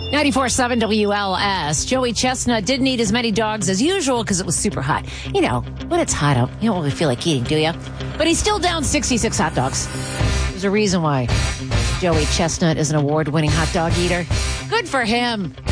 94.7 WLS. Joey Chestnut didn't eat as many dogs as usual because it was super hot. You know, when it's hot out, you don't really feel like eating, do you? But he's still down 66 hot dogs. There's a reason why Joey Chestnut is an award-winning hot dog eater. Good for him.